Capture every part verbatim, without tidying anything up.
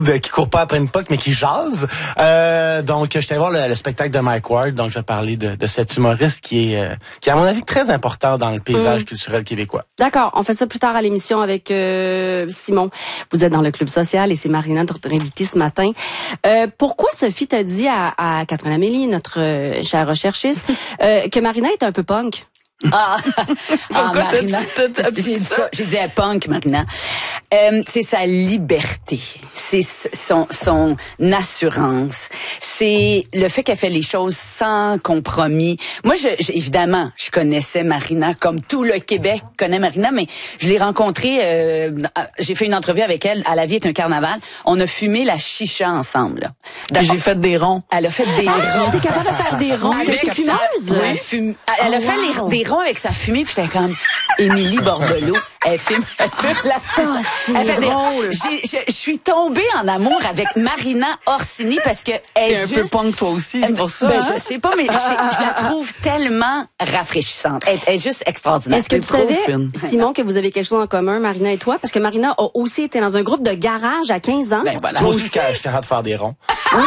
de, qui court pas après une puck, mais qui jase. Euh, donc, j'étais voir le, le spectacle de Mike Ward, donc je vais parler de, de cet humoriste qui est, euh, qui est, à mon avis, très important dans le paysage mmh. culturel québécois. D'accord, on fait ça plus tard à l'émission avec euh, Simon. Vous êtes dans le Club social et c'est Marina, notre invitée ce matin. Euh, pourquoi Sophie t'a dit à, à Catherine Amélie, notre euh, chère recherchiste, euh, que Marina est un peu punk? Ah, ah Marina, j'ai dit ça, j'ai dit à punk, Marina. Euh, c'est sa liberté, c'est son son assurance, c'est le fait qu'elle fait les choses sans compromis. Moi, je, je évidemment, je connaissais Marina comme tout le Québec connaît Marina, mais je l'ai rencontrée, euh, j'ai fait une entrevue avec elle à La Vie est un carnaval. On a fumé la chicha ensemble. J'ai fait des ronds. Elle a fait des ah, ronds. T'es capable de faire des ronds? T'es fumeuse? Ouais, fume. Elle a oh, fait wow. les, des ronds avec sa fumée, puis j'étais comme Émilie Bordelot. Elle fume, elle fume la ça, c'est elle fait drôle. Des... J'ai, je, je suis tombée en amour avec Marina Orsini parce que elle est un juste... peu punk toi aussi, c'est pour ça. Ben, hein? je sais pas, mais je, je la trouve tellement rafraîchissante. Elle, elle est juste extraordinaire. Est-ce que tu savais, Simon, que vous avez quelque chose en commun, Marina et toi? Parce que Marina a aussi été dans un groupe de garage à quinze ans. Ben, voilà. Moi aussi, je suis capable de faire des ronds. Oui!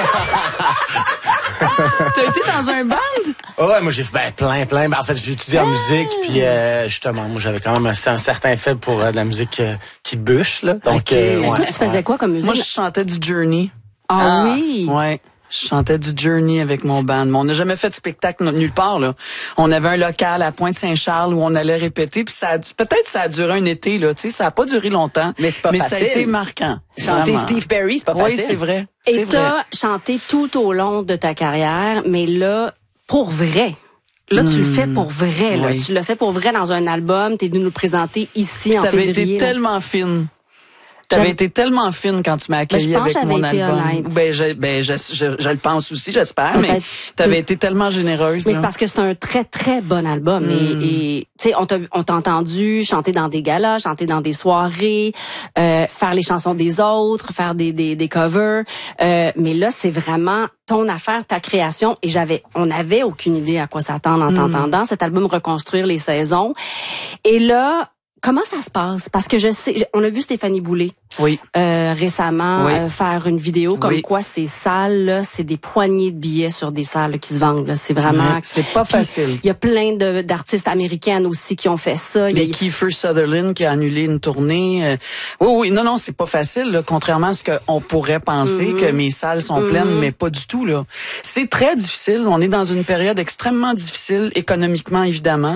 T'as été dans un band? Oh ouais, moi j'ai fait ben, plein, plein. Ben, en fait, j'ai étudié en musique, puis euh, justement, moi j'avais quand même un, un certain faible pour euh, de la musique euh, qui bûche, là. Donc, okay. euh, Mais ouais, toi, tu faisais ouais. quoi comme musique? Moi, je chantais du Journey. Ah, ah oui? Ouais. Je chantais du Journey avec mon band. Mais on n'a jamais fait de spectacle nulle part, là. On avait un local à Pointe-Saint-Charles où on allait répéter, puis ça a, peut-être ça a duré un été, là, tu sais, ça a pas duré longtemps. Mais c'est pas mais facile. ça a été marquant. Chanter vraiment. Steve Perry, c'est pas facile. Oui, c'est vrai. Et c'est t'as vrai. chanté tout au long de ta carrière, mais là, pour vrai. Là, tu mmh. le fais pour vrai, là. Oui. Tu l'as fait pour vrai dans un album. T'es venu nous le présenter ici puis en t'avais février. Été là. tellement fine. T'avais été tellement fine quand tu m'as accueilli ben, avec mon été album. Honnête. Ben, je, ben je, je, je le pense aussi, j'espère, mais t'avais été tellement généreuse. Mais là. c'est parce que c'est un très, très bon album. Mm. Et, et tu sais, on t'a, on t'a entendu chanter dans des galas, chanter dans des soirées, euh, faire les chansons des autres, faire des, des, des covers. Euh, mais là, c'est vraiment ton affaire, ta création. Et j'avais, on n'avait aucune idée à quoi s'attendre en mm. t'entendant. Cet album Reconstruire les saisons. Et là, comment ça se passe? Parce que je sais, on a vu Stéphanie Boulay. Oui. Euh, récemment, oui. euh, faire une vidéo comme oui. quoi ces salles, là, c'est des poignées de billets sur des salles là, qui se vendent. Là. C'est vraiment... Oui, c'est pas Puis, facile. Il y a plein de, d'artistes américaines aussi qui ont fait ça. Les il y a... Kiefer Sutherland qui a annulé une tournée. Euh, oui, oui, non, non, c'est pas facile. Là, contrairement à ce qu'on pourrait penser, mm-hmm. que mes salles sont mm-hmm. pleines, mais pas du tout. Là, c'est très difficile. On est dans une période extrêmement difficile, économiquement évidemment,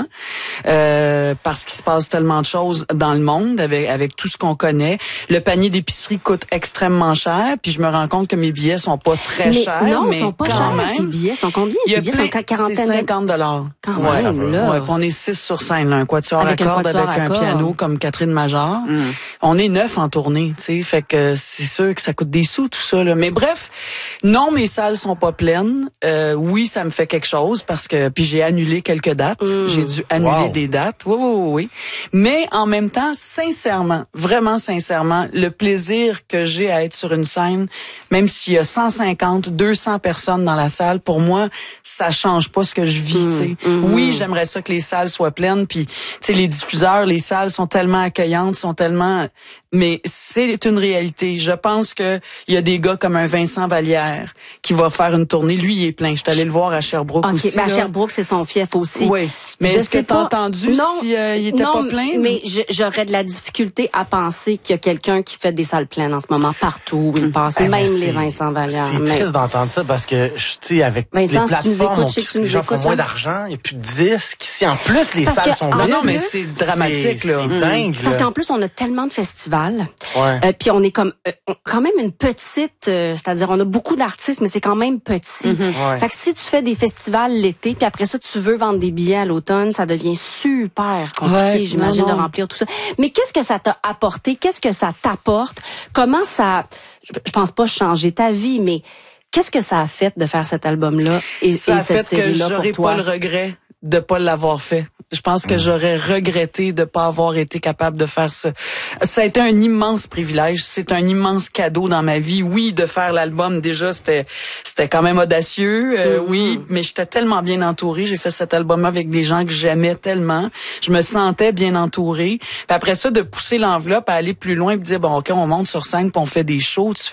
euh, parce qu'il se passe tellement de choses dans le monde avec avec tout ce qu'on connaît. Le panier d'épicerie coûte extrêmement cher, puis je me rends compte que mes billets sont pas très mais chers. Non, mais ils sont pas quand chers. même, tes billets sont combien? Il y a tes billets plein, sont quarantaine c'est cinquante dollars. Quand ouais, même, là. Ouais, on est six sur scène, là, un quatuor à cordes avec un accord. piano comme Catherine Major. Mm. On est neuf en tournée, tu sais, fait que c'est sûr que ça coûte des sous tout ça. Là. Mais bref, non, mes salles sont pas pleines. Euh, oui, ça me fait quelque chose parce que puis j'ai annulé quelques dates. Mm. J'ai dû annuler wow. des dates. Oui, oui, oui, oui. Mais en même temps, sincèrement, vraiment sincèrement, le plaisir que j'ai à être sur une scène, même s'il y a cent cinquante, deux cents personnes dans la salle, pour moi, ça change pas ce que je vis. Mmh, mmh. Oui, j'aimerais ça que les salles soient pleines, puis tu sais, les diffuseurs, les salles sont tellement accueillantes, sont tellement... Mais c'est une réalité. Je pense que il y a des gars comme un Vincent Vallière qui va faire une tournée. Lui, il est plein. Je suis allée le voir à Sherbrooke okay, aussi. Ben à Sherbrooke, c'est son fief aussi. Oui. Mais je est-ce que t'as entendu non, si euh, il était non, pas plein? Mais je, j'aurais de la difficulté à penser qu'il y a quelqu'un qui fait des salles pleines en ce moment partout où il passe. Ben, même les Vincent Vallière. C'est mais... triste d'entendre ça parce que, tu sais, avec Vincent, les plateformes, si écoutes, on, les gens font écoutes, moins hein? d'argent, il n'y a plus de disques. Si en plus les parce salles que, sont vides, non, mais c'est dramatique c'est, là. C'est dingue. Parce là. qu'en plus, on a tellement de festivals. Ouais. Euh, puis on est comme euh, on, quand même une petite, euh, c'est-à-dire on a beaucoup d'artistes, mais c'est quand même petit. Mm-hmm. Ouais. Fait que si tu fais des festivals l'été, puis après ça tu veux vendre des billets à l'automne, ça devient super compliqué, ouais, j'imagine, non, non. de remplir tout ça. Mais qu'est-ce que ça t'a apporté? Qu'est-ce que ça t'apporte? Comment ça, je, je pense pas changer ta vie, mais qu'est-ce que ça a fait de faire cet album-là et, ça et a cette fait que série-là j'aurais pour toi? pas le regret de pas l'avoir fait. Je pense que mmh. j'aurais regretté de pas avoir été capable de faire ça. Ça a été un immense privilège, c'est un immense cadeau dans ma vie. Oui, de faire l'album déjà, c'était c'était quand même audacieux. Euh, mmh. Oui, mais j'étais tellement bien entourée. J'ai fait cet album avec des gens que j'aimais tellement. Je me sentais bien entourée. Puis après ça, de pousser l'enveloppe à aller plus loin, et de dire bon, ok, on monte sur scène, puis on fait des shows. Tu